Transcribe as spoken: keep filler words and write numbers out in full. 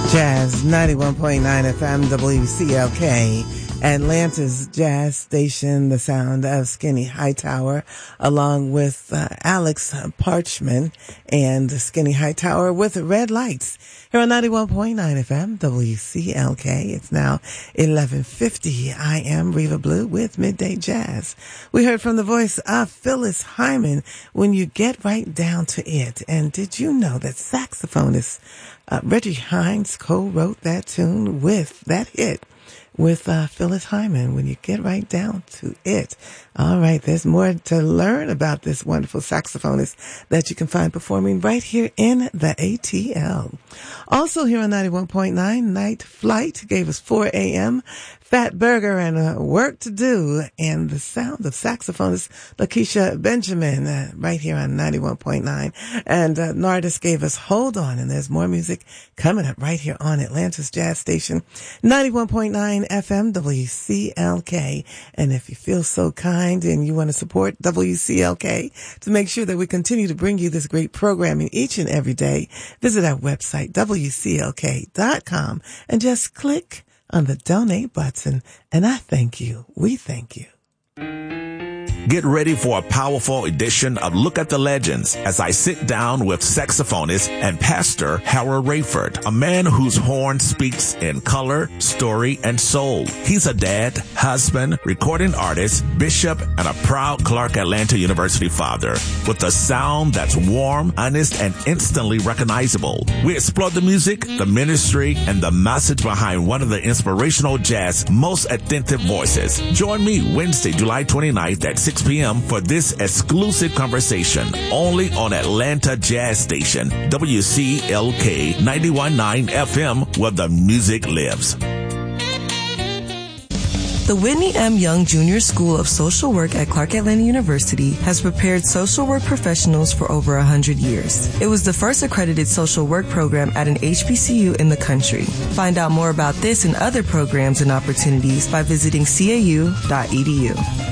Jazz ninety-one point nine F M W C L K, Atlanta's jazz station, the sound of Skinny Hightower, along with uh, Alex Parchman and Skinny Hightower with Red Lights. Here on ninety-one point nine F M W C L K, it's now eleven fifty. I am Reva Blue with Midday Jazz. We heard from the voice of Phyllis Hyman, When You Get Right Down to It. And did you know that saxophonist uh, Reggie Hines co-wrote that tune with that hit with uh, Phyllis Hyman, When You Get Right Down to It. All right, there's more to learn about this wonderful saxophonist that you can find performing right here in the A T L. Also here on ninety-one point nine, Night Flight gave us four a.m., Fat Burger and uh, Work to Do, and the sound of saxophonist Lakeisha Benjamin uh, right here on ninety-one point nine. And uh, Nardis gave us Hold On, and there's more music coming up right here on Atlanta's Jazz Station, ninety-one point nine F M W C L K. And if you feel so kind and you want to support W C L K to make sure that we continue to bring you this great programming each and every day, visit our website, W C L K dot com, and just click on the donate button, and I thank you. We thank you. Get ready for a powerful edition of Look at the Legends as I sit down with saxophonist and pastor Harold Rayford, a man whose horn speaks in color, story, and soul. He's a dad, husband, recording artist, bishop, and a proud Clark Atlanta University father with a sound that's warm, honest, and instantly recognizable. We explore the music, the ministry, and the message behind one of the inspirational jazz most authentic voices. Join me Wednesday, July twenty-ninth at six p.m. for this exclusive conversation only on Atlanta Jazz Station, W C L K ninety-one point nine F M, where the music lives. The Whitney M. Young Junior School of Social Work at Clark Atlanta University has prepared social work professionals for over one hundred years. It was the first accredited social work program at an H B C U in the country. Find out more about this and other programs and opportunities by visiting C A U dot E D U.